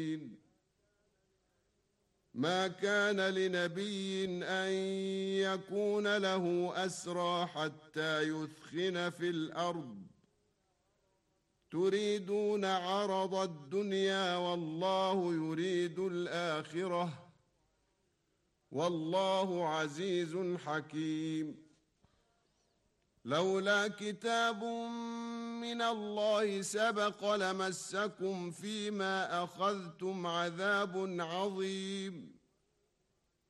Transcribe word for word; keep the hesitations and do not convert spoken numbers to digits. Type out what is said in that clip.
ما كان لنبي أن يكون له أسرى حتى يثخن في الأرض تريدون عرض الدنيا والله يريد الآخرة والله عزيز حكيم. لولا كتاب من الله سبق لمسكم فيما أخذتم عذاب عظيم.